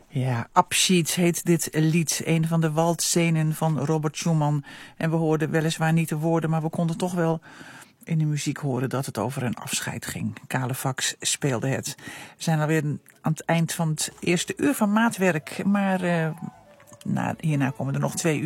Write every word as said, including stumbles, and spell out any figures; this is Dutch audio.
Ja, Abschied heet dit lied, een van de waltzenen van Robert Schumann. En we hoorden weliswaar niet de woorden, maar we konden toch wel in de muziek horen dat het over een afscheid ging. Kalefax speelde het. We zijn alweer aan het eind van het eerste uur van Maatwerk, maar uh, nou, hierna komen er nog twee uur.